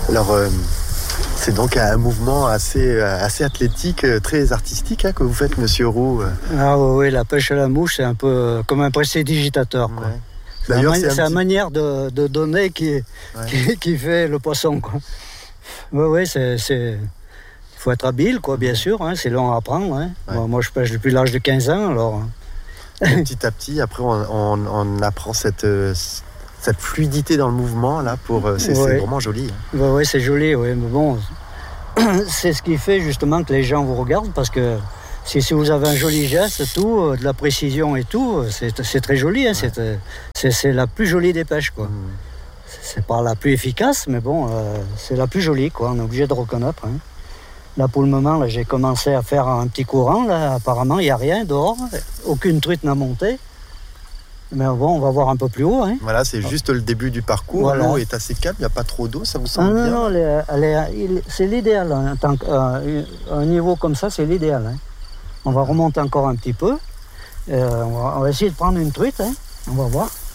Alors, c'est donc un mouvement assez athlétique, très artistique que vous faites, Monsieur Roux. Ah oui, la pêche à la mouche, c'est un peu comme un prestidigitateur, quoi. Ouais. C'est D'ailleurs, c'est la manière de donner qui fait le poisson, quoi. Oui, il faut être habile, quoi, bien sûr, hein, c'est long à apprendre. Hein. Ouais. Moi, je pêche depuis l'âge de 15 ans, alors... Et petit à petit, après, on apprend cette fluidité dans le mouvement, là, c'est vraiment joli. Hein. Oui, c'est joli, oui, mais bon, c'est ce qui fait justement que les gens vous regardent, parce que si vous avez un joli geste, tout, de la précision et tout, c'est très joli, hein, ouais. C'est la plus jolie des pêches, quoi. C'est pas la plus efficace, mais bon, c'est la plus jolie, quoi, on est obligé de reconnaître. Hein. Là, pour le moment, là, j'ai commencé à faire un petit courant, là, apparemment, il n'y a rien dehors, aucune truite n'a monté. Mais bon, on va voir un peu plus haut. Hein. Voilà, c'est juste le début du parcours. Voilà. L'eau est assez calme, il n'y a pas trop d'eau, ça vous semble bien? Non, c'est l'idéal. Hein. Un niveau comme ça, c'est l'idéal. Hein. On va remonter encore un petit peu. On va essayer de prendre une truite. Hein. On va voir.